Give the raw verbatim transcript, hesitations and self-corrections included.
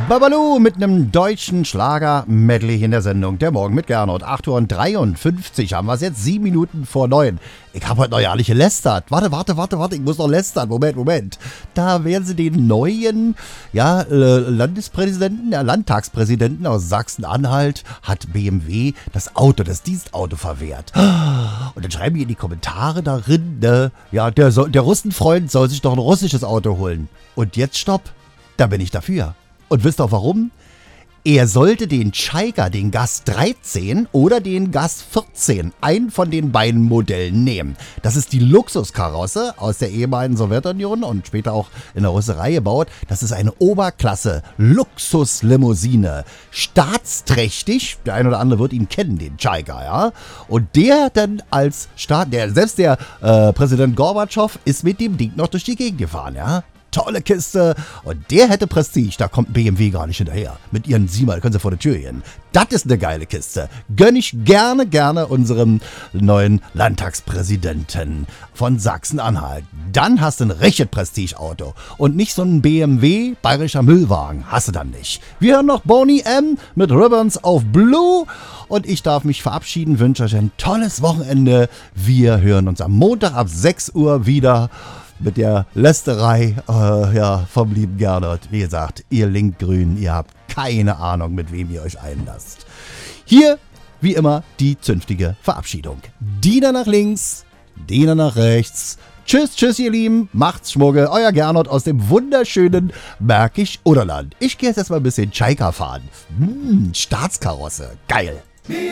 Babalu mit einem deutschen Schlager-Medley in der Sendung. Der Morgen mit Gernot. acht Uhr dreiundfünfzig haben wir es jetzt, sieben Minuten vor neun. Ich habe heute noch ja nicht gelästert. Warte, warte, warte, warte, ich muss noch lästern. Moment, Moment. Da werden sie den neuen ja, äh, Landespräsidenten, ja, Landtagspräsidenten aus Sachsen-Anhalt, hat B M W das Auto, das Dienstauto verwehrt. Und dann schreiben die in die Kommentare darin, ne, ja, der, soll, der Russenfreund soll sich doch ein russisches Auto holen. Und jetzt stopp, da bin ich dafür. Und wisst ihr auch warum? Er sollte den Cayga, den Gas dreizehn oder den Gas vierzehn, einen von den beiden Modellen nehmen. Das ist die Luxuskarosse aus der ehemaligen Sowjetunion und später auch in der Russerei gebaut. Das ist eine Oberklasse-Luxuslimousine. Staatsträchtig, der ein oder andere wird ihn kennen, den Cayga, ja. Und der dann als Staat, der, selbst der äh, Präsident Gorbatschow ist mit dem Ding noch durch die Gegend gefahren, ja. Tolle Kiste. Und der hätte Prestige. Da kommt B M W gar nicht hinterher. Mit ihren Siemer, können sie vor der Tür gehen. Das ist eine geile Kiste. Gönn ich gerne, gerne unserem neuen Landtagspräsidenten von Sachsen-Anhalt. Dann hast du ein richtiges Prestige-Auto. Und nicht so ein B M W bayerischer Müllwagen. Hast du dann nicht. Wir hören noch Boney M. mit Ribbons auf Blue. Und ich darf mich verabschieden. Wünsche euch ein tolles Wochenende. Wir hören uns am Montag ab sechs Uhr wieder. Mit der Lästerei äh, ja, vom lieben Gernot. Wie gesagt, ihr Linkgrün, ihr habt keine Ahnung, mit wem ihr euch einlasst. Hier, wie immer, die zünftige Verabschiedung. Diener nach links, Diener nach rechts. Tschüss, tschüss, ihr Lieben. Macht's Schmuggel. Euer Gernot aus dem wunderschönen Märkisch-Oderland. Ich gehe jetzt erstmal ein bisschen Cayga fahren. Hm, Staatskarosse. Geil.